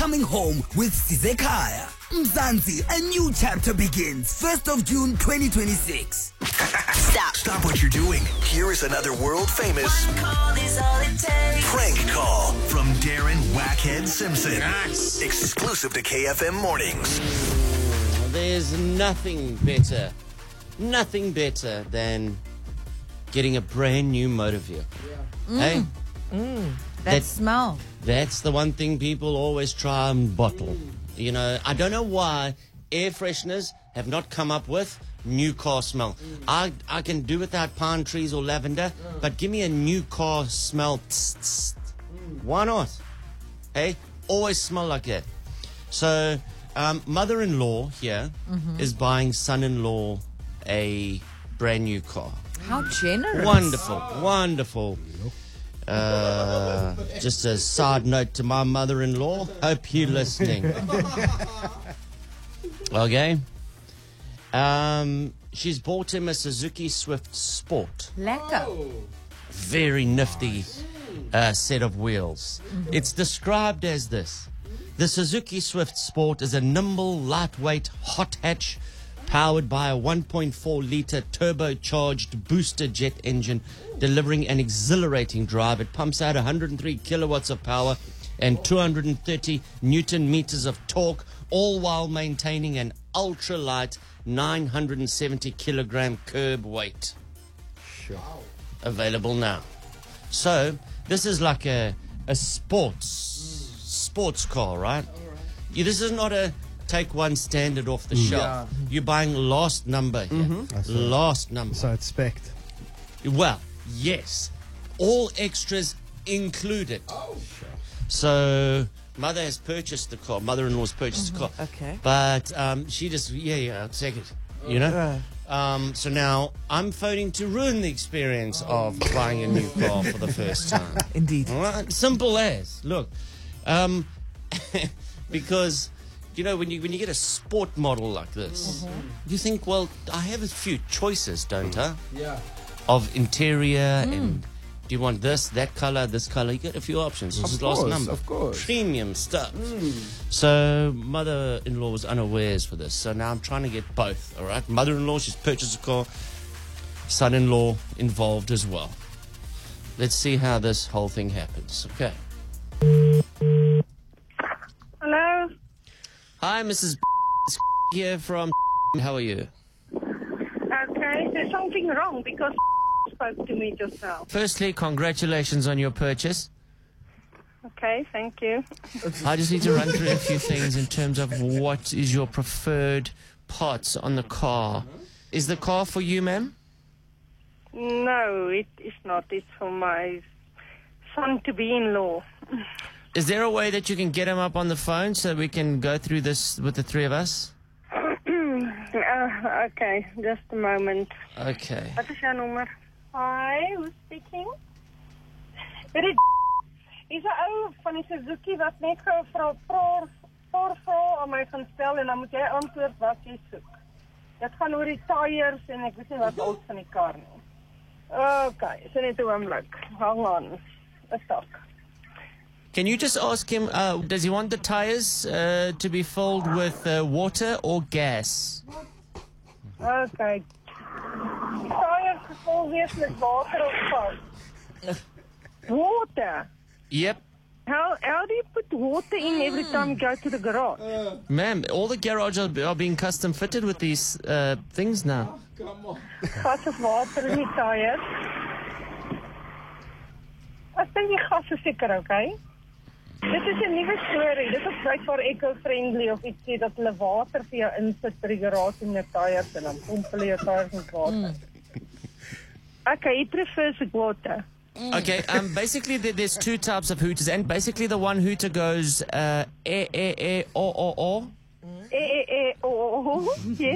coming home with Sizekaya. Mzansi, a new chapter begins 1st of June 2026. Stop what you're doing. Here is another world-famous One call is all it takes. prank call from Darren Wackhead Simpson. Nice. Exclusive to KFM Mornings. There's nothing better than getting a brand new motor vehicle. Hey? That smell. That's the one thing people always try and bottle. You know, I don't know why air fresheners have not come up with new car smell. I can do without pine trees or lavender, but give me a new car smell. Tss, tss. Why not? Hey? Always smell like that. So, mother-in-law here is buying son-in-law a brand new car. How generous. Wonderful. Just a side note to my mother-in-law. Hope you're listening. Okay. She's bought him a Suzuki Swift Sport. Lekker. Very nifty set of wheels. It's described as this. The Suzuki Swift Sport is a nimble, lightweight, hot hatch powered by a 1.4-litre turbocharged booster jet engine, delivering an exhilarating drive. It pumps out 103 kilowatts of power and 230 newton meters of torque, all while maintaining an ultralight 970 kilogram curb weight. Available now. So this is like a sports car, right? This is not a take one standard off the shelf. You're buying last number here. Last number. So it's spec'd. Well, yes. All extras included. So mother has purchased the car. Mother-in-law's purchased the car. Okay. But she just, I'll take it. You know? So now I'm phoning to ruin the experience of buying a new car for the first time. Indeed. All right? Simple as. Look. Because, you know, when you get a sport model like this, you think, well, I have a few choices, don't I? Yeah. Of interior and do you want that color, this color? You get a few options. This is last number. Of course. Premium stuff. So mother-in-law was unawares for this. So now I'm trying to get both, all right? Mother-in-law, she's purchased a car. Son-in-law involved as well. Let's see how this whole thing happens. Okay. Hello. Hi, Mrs. here from. How are you? Okay, there's something wrong because spoke to me just now. Firstly, congratulations on your purchase. Okay, thank you. I just need to run through a few things in terms of what is your preferred parts on the car. Is the car for you, ma'am? No, it is not. It's for my son-to-be-in-law. Is there a way that you can get him up on the phone so we can go through this with the three of us? Okay, just a moment. Okay. Wat is jouw nummer? Hi, who's speaking? Weet jy, is 'n ou van die Suzuki wat net gou vir 'n paar vrae aan my gaan stel en dan moet jy antwoord wat jy soek. Dit gaan oor die tyres en ek weet nie wat al van die kar nie. Okay, so net 'n oomblik. Hang on. 'n Stok. Can you just ask him, does he want the tires to be filled with water or gas? Okay. Tyres gevul wees met water of gas? Water? Yep. How do you put water in every time you go to the garage? Ma'am, all the garages are being custom fitted with these things now. Gas of water in die tyres? Ek dink die gas is seker, okay? Dit is 'n nuwe storie. Dit is blykbaar eco-friendly of ietsie dat hulle water vir jou insit by die garage in jou tyres en dan pomp hulle jou tyres met water. Okay, he prefers water. Okay, basically there's two types of hooters, and basically the one hooter goes, oh. Oh, yes.